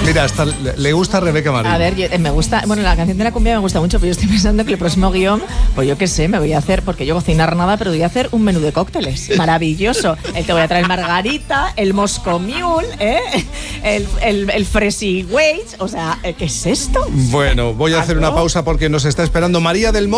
Mira, hasta le gusta a Rebeca Marín. A ver, me gusta, bueno, la canción de la cumbia me gusta mucho, pero yo estoy pensando que el próximo guión, pues yo qué sé, me voy a hacer, porque yo cocinar nada, pero voy a hacer un menú de cócteles. Maravilloso. Te voy a traer margarita, el Moscow Mule, el Fresi Waits, o sea, ¿qué es esto? Bueno, voy a hacer una pausa porque nos está esperando María del Monte.